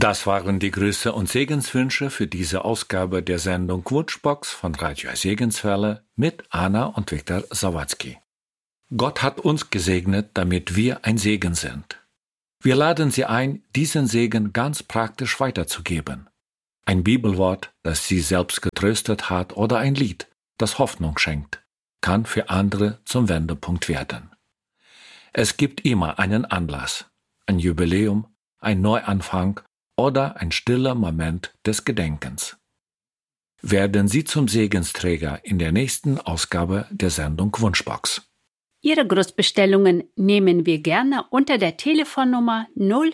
Das waren die Grüße und Segenswünsche für diese Ausgabe der Sendung Wunschbox von Radio Segenswelle mit Anna und Viktor Sawatzki. Gott hat uns gesegnet, damit wir ein Segen sind. Wir laden Sie ein, diesen Segen ganz praktisch weiterzugeben. Ein Bibelwort, das Sie selbst getröstet hat, oder ein Lied, das Hoffnung schenkt, kann für andere zum Wendepunkt werden. Es gibt immer einen Anlass, ein Jubiläum, ein Neuanfang oder ein stiller Moment des Gedenkens. Werden Sie zum Segensträger in der nächsten Ausgabe der Sendung Wunschbox. Ihre Großbestellungen nehmen wir gerne unter der Telefonnummer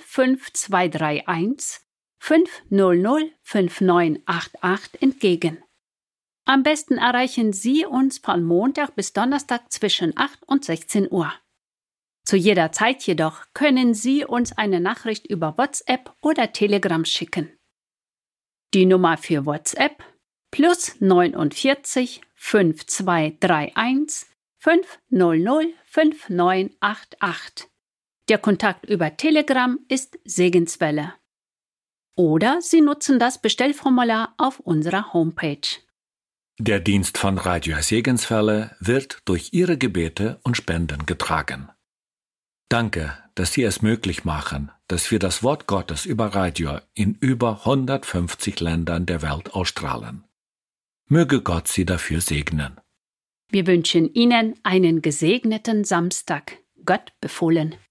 05231 500 5988 entgegen. Am besten erreichen Sie uns von Montag bis Donnerstag zwischen 8 und 16 Uhr. Zu jeder Zeit jedoch können Sie uns eine Nachricht über WhatsApp oder Telegram schicken. Die Nummer für WhatsApp +49 5231 500 5988. Der Kontakt über Telegram ist Segenswelle. Oder Sie nutzen das Bestellformular auf unserer Homepage. Der Dienst von Radio Segenswelle wird durch Ihre Gebete und Spenden getragen. Danke, dass Sie es möglich machen, dass wir das Wort Gottes über Radio in über 150 Ländern der Welt ausstrahlen. Möge Gott Sie dafür segnen. Wir wünschen Ihnen einen gesegneten Samstag. Gott befohlen.